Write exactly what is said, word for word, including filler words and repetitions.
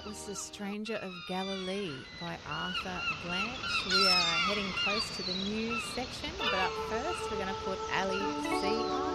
That was The Stranger of Galilee by Arthur Blanche. We are heading close to the news section, but up first we're going to put Ali C